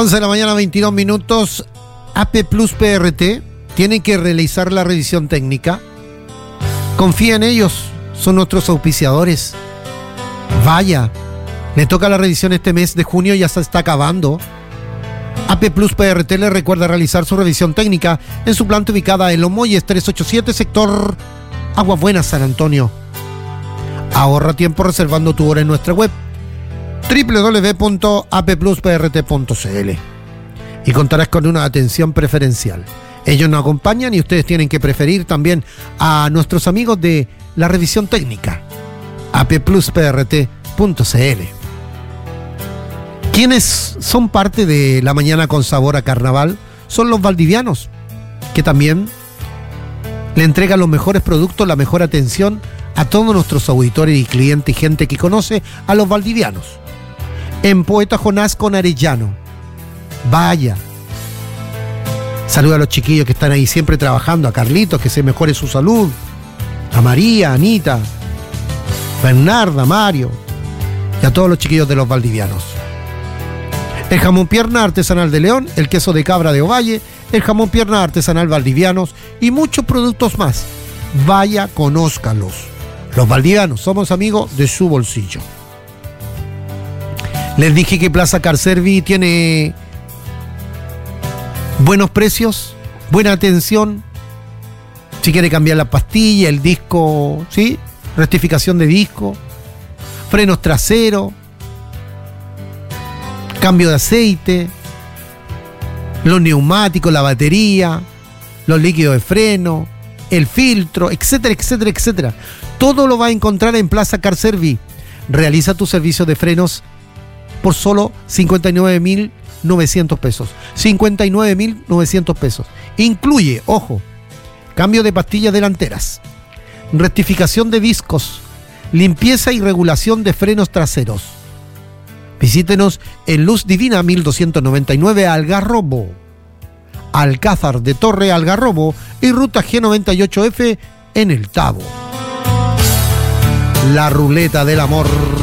11 de la mañana, 22 minutos. AP Plus PRT tiene que realizar la revisión técnica. Confía en ellos, son nuestros auspiciadores. Vaya, le toca la revisión este mes de junio, ya se está acabando. AP Plus PRT le recuerda realizar su revisión técnica en su planta ubicada en Los Molles 387, sector Aguas Buenas, San Antonio. Ahorra tiempo reservando tu hora en nuestra web www.applusprt.cl y contarás con una atención preferencial. Ellos nos acompañan y ustedes tienen que preferir también a nuestros amigos de la revisión técnica, applusprt.cl. ¿Quiénes son parte de la mañana con sabor a carnaval? Son los valdivianos, que también le entregan los mejores productos, la mejor atención a todos nuestros auditores y clientes y gente que conoce a los valdivianos. En Poeta Jonás con Arellano. Vaya. Saluda a los chiquillos que están ahí siempre trabajando, a Carlitos, que se mejore su salud, a María, a Anita, Bernarda, Mario y a todos los chiquillos de los valdivianos. El jamón pierna artesanal de León, el queso de cabra de Ovalle, el jamón pierna artesanal valdivianos y muchos productos más. Vaya, conózcalos. Los valdivianos, somos amigos de su bolsillo. Les dije que Plaza Carservi tiene buenos precios, buena atención. Si quiere cambiar la pastilla, el disco, ¿sí? Rectificación de disco, frenos traseros, cambio de aceite, los neumáticos, la batería, los líquidos de freno, el filtro, etcétera, etcétera, etcétera. Todo lo va a encontrar en Plaza Carservi. Realiza tu servicio de frenos por solo 59.900 pesos. 59.900 pesos. Incluye, ojo, cambio de pastillas delanteras, rectificación de discos, limpieza y regulación de frenos traseros. Visítenos en Luz Divina 1299 Algarrobo, Alcázar de Torre Algarrobo y Ruta G98F en El Tabo. La ruleta del amor.